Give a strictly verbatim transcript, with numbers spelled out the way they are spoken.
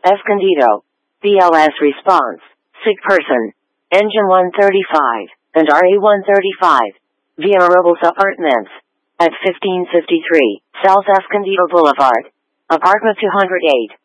Escondido. B L S response. Sick person. Engine one thirty-five, and R A one thirty-five. Via Robles Apartments. At fifteen fifty-three, South Escondido Boulevard. Apartment two oh eight.